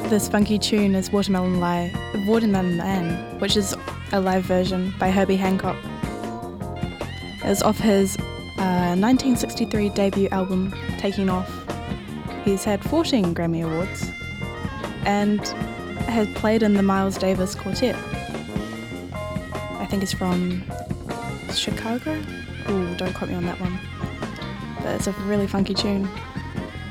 this funky tune is Watermelon Man, which is a live version by Herbie Hancock. It was off his 1963 debut album, Taking Off. He's had 14 Grammy Awards and has played in the Miles Davis Quartet. I think it's from Chicago? Ooh, don't quote me on that one. But it's a really funky tune.